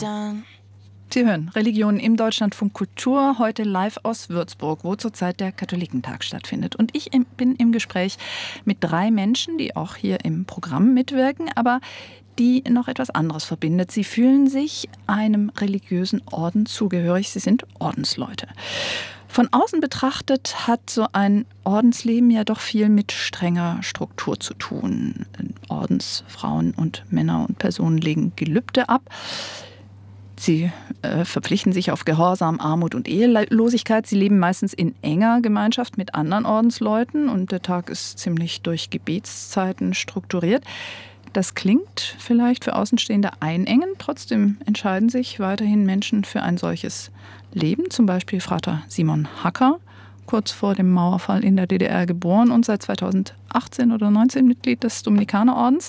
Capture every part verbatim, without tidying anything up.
Sie hören Religion im Deutschlandfunk Kultur, heute live aus Würzburg, wo zurzeit der Katholikentag stattfindet. Und ich bin im Gespräch mit drei Menschen, die auch hier im Programm mitwirken, aber die noch etwas anderes verbindet. Sie fühlen sich einem religiösen Orden zugehörig. Sie sind Ordensleute. Von außen betrachtet hat so ein Ordensleben ja doch viel mit strenger Struktur zu tun. Ordensfrauen und Männer und Personen legen Gelübde ab. Sie äh, verpflichten sich auf Gehorsam, Armut und Ehelosigkeit. Sie leben meistens in enger Gemeinschaft mit anderen Ordensleuten und der Tag ist ziemlich durch Gebetszeiten strukturiert. Das klingt vielleicht für Außenstehende einengend, trotzdem entscheiden sich weiterhin Menschen für ein solches Leben. Zum Beispiel Frater Simon Hacker, kurz vor dem Mauerfall in der D D R geboren und seit zweitausendachtzehn oder neunzehn Mitglied des Dominikanerordens.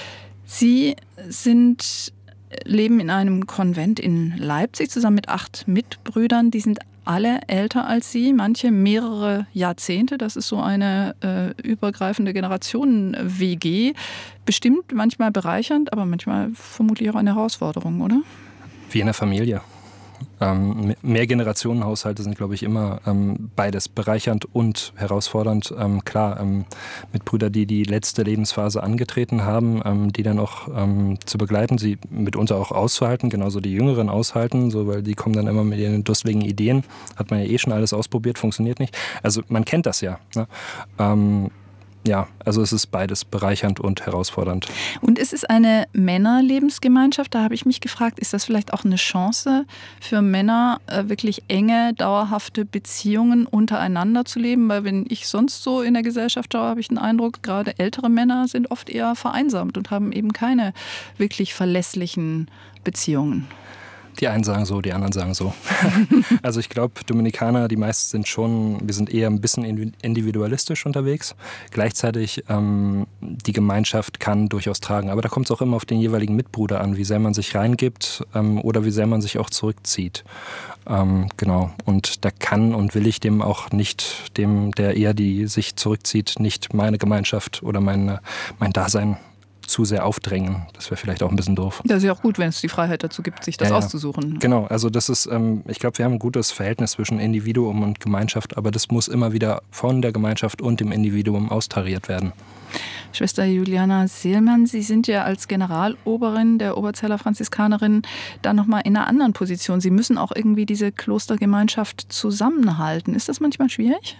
Sie sind, leben in einem Konvent in Leipzig zusammen mit acht Mitbrüdern. Die sind alle älter als Sie, manche mehrere Jahrzehnte. Das ist so eine äh, übergreifende Generationen-W G. Bestimmt manchmal bereichernd, aber manchmal vermutlich auch eine Herausforderung, oder? Wie in der Familie. Ähm, Mehrgenerationenhaushalte sind, glaube ich, immer ähm, beides bereichernd und herausfordernd. Ähm, klar, ähm, Mitbrüder, die die letzte Lebensphase angetreten haben, ähm, die dann auch ähm, zu begleiten, sie mitunter auch auszuhalten, genauso die Jüngeren aushalten, so, weil die kommen dann immer mit ihren dusseligen Ideen. Hat man ja eh schon alles ausprobiert, funktioniert nicht. Also man kennt das ja. Ne? Ähm, Ja, also es ist beides bereichernd und herausfordernd. Und es ist eine Männerlebensgemeinschaft. Da habe ich mich gefragt, ist das vielleicht auch eine Chance für Männer, wirklich enge, dauerhafte Beziehungen untereinander zu leben? Weil wenn ich sonst so in der Gesellschaft schaue, habe ich den Eindruck, gerade ältere Männer sind oft eher vereinsamt und haben eben keine wirklich verlässlichen Beziehungen. Die einen sagen so, die anderen sagen so. Also ich glaube, Dominikaner, die meisten sind schon, wir sind eher ein bisschen individualistisch unterwegs. Gleichzeitig, ähm, die Gemeinschaft kann durchaus tragen. Aber da kommt es auch immer auf den jeweiligen Mitbruder an, wie sehr man sich reingibt ähm, oder wie sehr man sich auch zurückzieht. Ähm, genau. Und da kann und will ich dem auch nicht, dem, der eher die sich zurückzieht, nicht meine Gemeinschaft oder meine, mein Dasein zu sehr aufdrängen. Das wäre vielleicht auch ein bisschen doof. Das ist ja auch gut, wenn es die Freiheit dazu gibt, sich das ja, ja. auszusuchen. Genau, also das ist, ähm, ich glaube, wir haben ein gutes Verhältnis zwischen Individuum und Gemeinschaft, aber das muss immer wieder von der Gemeinschaft und dem Individuum austariert werden. Schwester Juliana Seelmann, Sie sind ja als Generaloberin der Oberzeller Franziskanerin da nochmal in einer anderen Position. Sie müssen auch irgendwie diese Klostergemeinschaft zusammenhalten. Ist das manchmal schwierig?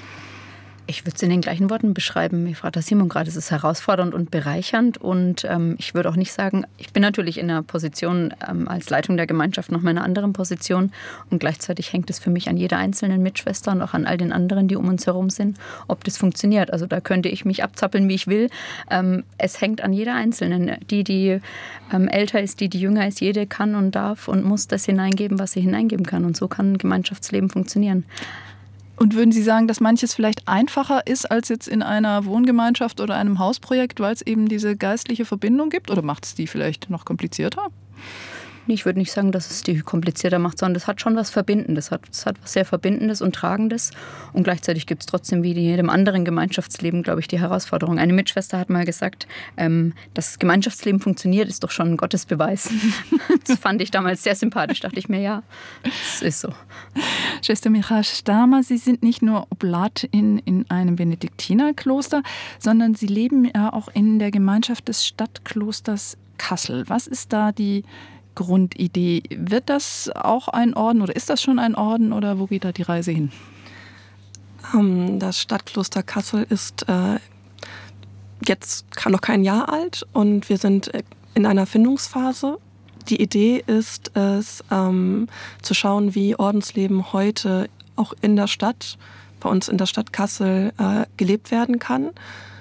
Ich würde es in den gleichen Worten beschreiben, wie Frater Simon gerade. Es ist herausfordernd und bereichernd und ähm, ich würde auch nicht sagen, ich bin natürlich in einer Position ähm, als Leitung der Gemeinschaft noch mal in einer anderen Position und gleichzeitig hängt es für mich an jeder einzelnen Mitschwester und auch an all den anderen, die um uns herum sind, ob das funktioniert. Also da könnte ich mich abzappeln, wie ich will. Ähm, es hängt an jeder Einzelnen. Die, die ähm, älter ist, die, die jünger ist, jede kann und darf und muss das hineingeben, was sie hineingeben kann und so kann Gemeinschaftsleben funktionieren. Und würden Sie sagen, dass manches vielleicht einfacher ist als jetzt in einer Wohngemeinschaft oder einem Hausprojekt, weil es eben diese geistliche Verbindung gibt? Oder macht es die vielleicht noch komplizierter? Ich würde nicht sagen, dass es die komplizierter macht, sondern das hat schon was Verbindendes. Es hat, es hat was sehr Verbindendes und Tragendes. Und gleichzeitig gibt es trotzdem wie in jedem anderen Gemeinschaftsleben, glaube ich, die Herausforderung. Eine Mitschwester hat mal gesagt, ähm, dass Gemeinschaftsleben funktioniert, ist doch schon ein Gottesbeweis. Das fand ich damals sehr sympathisch. Dachte ich mir, ja, das ist so. Schwester Micha Stamer, Sie sind nicht nur Oblat in, in einem Benediktinerkloster, sondern Sie leben ja auch in der Gemeinschaft des Stadtklosters Kassel. Was ist da die Grundidee? Wird das auch ein Orden oder ist das schon ein Orden oder wo geht da die Reise hin? Das Stadtkloster Kassel ist äh, jetzt noch kein Jahr alt und wir sind in einer Findungsphase. Die Idee ist es, ähm, zu schauen, wie Ordensleben heute auch in der Stadt, bei uns in der Stadt Kassel, äh, gelebt werden kann.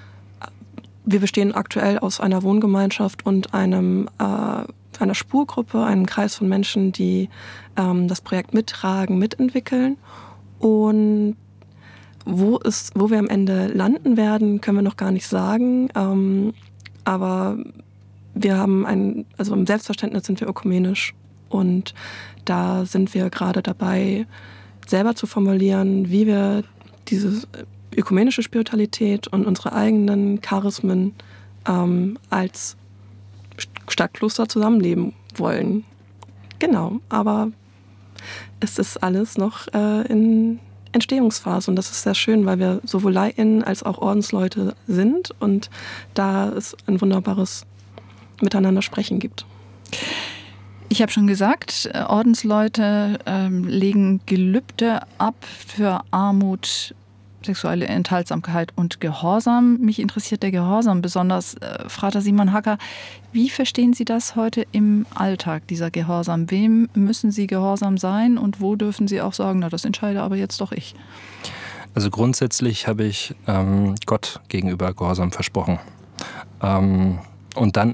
Wir bestehen aktuell aus einer Wohngemeinschaft und einem äh, einer Spurgruppe, einem Kreis von Menschen, die ähm, das Projekt mittragen, mitentwickeln. Und wo, es, wo wir am Ende landen werden, können wir noch gar nicht sagen. Ähm, aber wir haben ein, also im Selbstverständnis sind wir ökumenisch. Und da sind wir gerade dabei, selber zu formulieren, wie wir diese ökumenische Spiritualität und unsere eigenen Charismen ähm, als Stadtkloster zusammenleben wollen. Genau, aber es ist alles noch äh, in Entstehungsphase und das ist sehr schön, weil wir sowohl LeiHInnen als auch Ordensleute sind und da es ein wunderbares Miteinander sprechen gibt. Ich habe schon gesagt, Ordensleute ähm, legen Gelübde ab für Armut, sexuelle Enthaltsamkeit und Gehorsam. Mich interessiert der Gehorsam besonders. Äh, Frater Simon Hacker, wie verstehen Sie das heute im Alltag, dieser Gehorsam? Wem müssen Sie gehorsam sein und wo dürfen Sie auch sagen, na, das entscheide aber jetzt doch ich? Also grundsätzlich habe ich ähm, Gott gegenüber Gehorsam versprochen. Ähm, und dann